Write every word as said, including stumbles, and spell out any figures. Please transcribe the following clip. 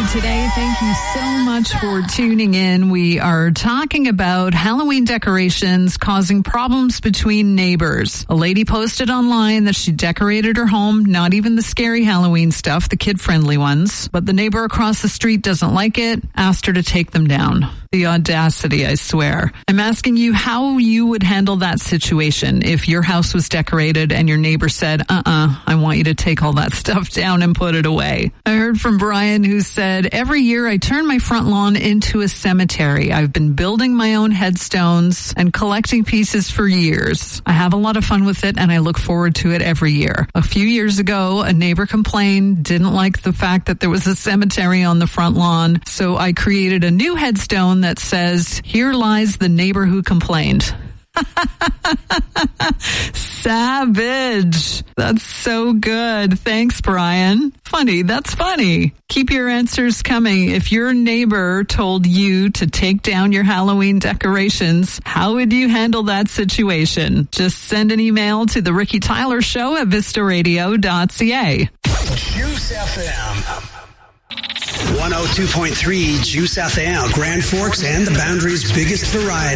today. Thank you so much for tuning in. We are talking about Halloween decorations causing problems between neighbors. A lady posted online that she decorated her home, not even the scary Halloween stuff, the kid-friendly ones, but the neighbor across the street doesn't like it, asked her to take them down. The audacity, I swear. I'm asking you how you would handle that situation if your house was decorated and your neighbor said, uh-uh, I want you to take all that stuff down and put it away. I heard from Brian, who said, every year I turn my front lawn into a cemetery. I've been building my own headstones and collecting pieces for years. I have a lot of fun with it and I look forward to it every year. A few years ago, a neighbor complained, didn't like the fact that there was a cemetery on the front lawn, so I created a new headstone that says, here lies the neighbor who complained. Savage. That's so good. Thanks, Brian. Funny. That's funny. Keep your answers coming. If your neighbor told you to take down your Halloween decorations, how would you handle that situation? Just send an email to the Ricky Tyler Show at vista radio dot c a. Juice F M. one oh two point three Juice F M, Grand Forks and the Boundary's biggest variety.